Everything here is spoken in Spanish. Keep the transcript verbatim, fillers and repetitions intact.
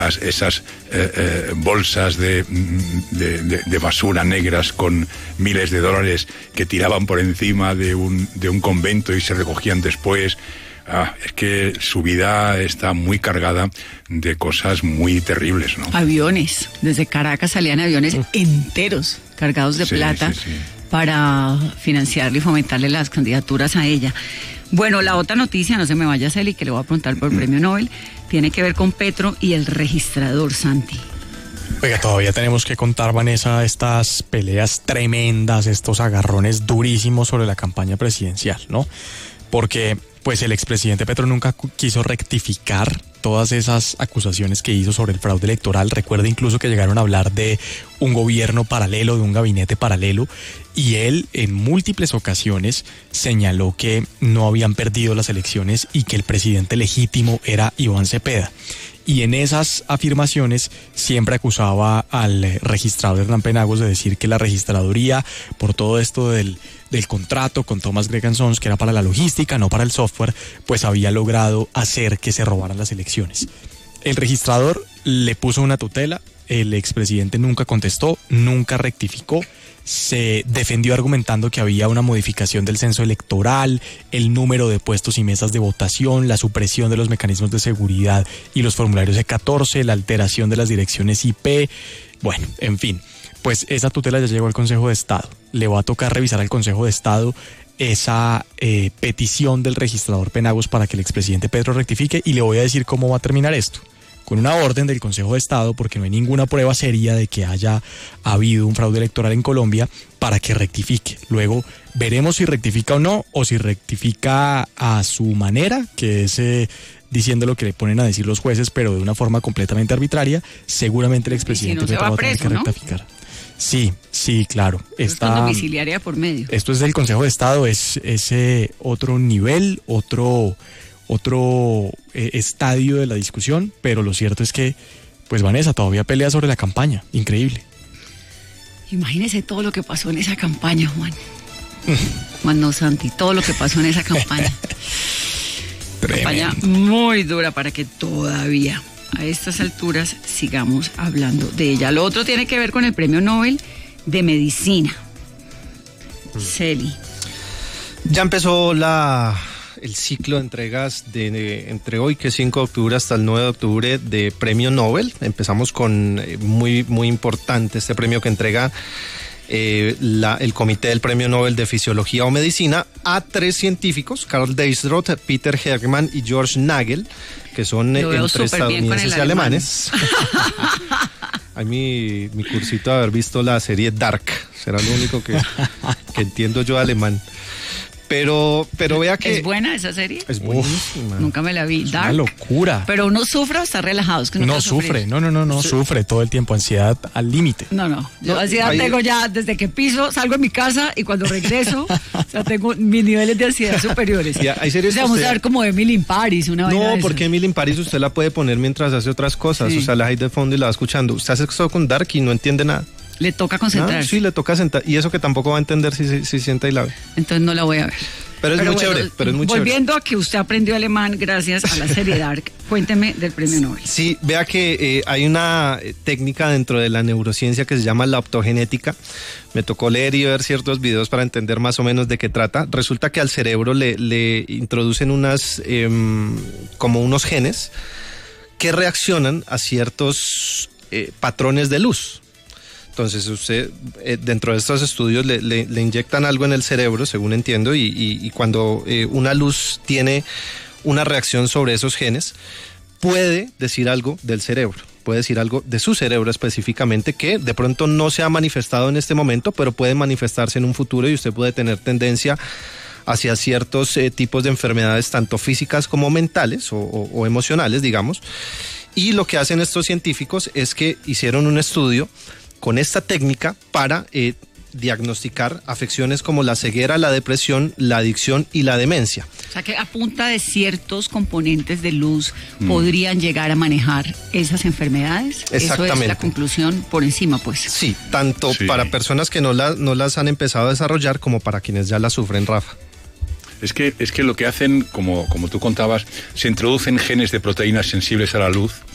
esas eh, eh, bolsas de, de, de, de basura negras con miles de dólares que tiraban por encima de un, de un convento y se recogían después. Ah, es que su vida está muy cargada de cosas muy terribles, ¿no? Aviones, desde Caracas salían aviones mm. enteros cargados de sí, plata sí, sí. para financiarle y fomentarle las candidaturas a ella. Bueno, la otra noticia, no se me vaya, Celi, que le voy a preguntar por el premio Nobel, tiene que ver con Petro y el registrador, Santi. Oiga, todavía tenemos que contar, Vanessa, estas peleas tremendas, estos agarrones durísimos sobre la campaña presidencial, ¿no? Porque pues el expresidente Petro nunca quiso rectificar todas esas acusaciones que hizo sobre el fraude electoral. Recuerda incluso que llegaron a hablar de un gobierno paralelo, de un gabinete paralelo, y él en múltiples ocasiones señaló que no habían perdido las elecciones y que el presidente legítimo era Iván Cepeda. Y en esas afirmaciones siempre acusaba al registrador Hernán Penagos de decir que la registraduría, por todo esto del, del contrato con Thomas Gregg Sons, que era para la logística, no para el software, pues había logrado hacer que se robaran las elecciones. El registrador le puso una tutela, el expresidente nunca contestó, nunca rectificó, se defendió argumentando que había una modificación del censo electoral, el número de puestos y mesas de votación, la supresión de los mecanismos de seguridad y los formularios E catorce, la alteración de las direcciones I P, bueno, en fin, pues esa tutela ya llegó al Consejo de Estado. Le va a tocar revisar al Consejo de Estado esa eh, petición del registrador Penagos para que el expresidente Petro rectifique, y le voy a decir cómo va a terminar esto. Con una orden del Consejo de Estado, porque no hay ninguna prueba seria de que haya habido un fraude electoral en Colombia, para que rectifique. Luego veremos si rectifica o no, o si rectifica a su manera, que es eh, diciendo lo que le ponen a decir los jueces, pero de una forma completamente arbitraria. Seguramente el expresidente si no Petro va a tener que ¿no? rectificar. Sí, sí, claro. Está domiciliaria por medio. Esto es del Consejo de Estado, es ese otro nivel, otro... otro eh, estadio de la discusión, pero lo cierto es que, pues Vanessa, todavía pelea sobre la campaña, increíble. Imagínese todo lo que pasó en esa campaña, Juan. Juan no, Santi, todo lo que pasó en esa campaña. Campaña muy dura para que todavía a estas alturas sigamos hablando de ella. Lo otro tiene que ver con el premio Nobel de Medicina. Mm. Celi. Ya empezó la... el ciclo de entregas de, de entre hoy, que es cinco de octubre, hasta el nueve de octubre, de premio Nobel. Empezamos con eh, muy, muy importante este premio que entrega eh, la, el Comité del Premio Nobel de Fisiología o Medicina a tres científicos, Karl Deisroth, Peter Heckmann y George Nagel, que son eh, entre estadounidenses y alemanes. Hay mi, mi cursito de haber visto la serie Dark, será lo único que, que entiendo yo de alemán. Pero, pero vea que... ¿Es buena esa serie? Es buenísima. Nunca me la vi. Es Dark. una locura. Pero uno sufre o está relajado. Es que no no sufre, no, no, no, no, sí. Sufre todo el tiempo, ansiedad al límite. No, no, yo no, ansiedad ahí... tengo ya desde que piso, salgo de mi casa y cuando regreso, o sea, tengo mis niveles de ansiedad superiores. Ya, hay series o sea, vamos usted... a ver como Emily in Paris, una vaina. No, porque Emily in Paris usted la puede poner mientras hace otras cosas, sí. O sea, la hay de fondo y la va escuchando. Usted hace esto con Dark y no entiende nada. Le toca concentrarse. Ah, sí, le toca sentar. Y eso que tampoco va a entender si se si, si sienta y la ve. Entonces no la voy a ver. Pero es pero muy bueno, chévere, pero es muy volviendo chévere. a que usted aprendió alemán gracias a la serie Dark, cuénteme del premio Nobel. Sí, vea que eh, hay una técnica dentro de la neurociencia que se llama la optogenética. Me tocó leer y ver ciertos videos para entender más o menos de qué trata. Resulta que al cerebro le, le introducen unas, eh, como unos genes que reaccionan a ciertos eh, patrones de luz. Entonces usted, eh, dentro de estos estudios le, le, le inyectan algo en el cerebro, según entiendo, y, y, y cuando eh, una luz tiene una reacción sobre esos genes, puede decir algo del cerebro, puede decir algo de su cerebro específicamente, que de pronto no se ha manifestado en este momento, pero puede manifestarse en un futuro y usted puede tener tendencia hacia ciertos eh, tipos de enfermedades, tanto físicas como mentales o, o, o emocionales, digamos. Y lo que hacen estos científicos es que hicieron un estudio con esta técnica para eh, diagnosticar afecciones como la ceguera, la depresión, la adicción y la demencia. O sea que a punta de ciertos componentes de luz mm. podrían llegar a manejar esas enfermedades. Exactamente. Eso es la conclusión por encima, pues. Sí, tanto sí. para personas que no, la, no las han empezado a desarrollar como para quienes ya las sufren, Rafa. Es que, es que lo que hacen, como, como tú contabas, se introducen genes de proteínas sensibles a la luz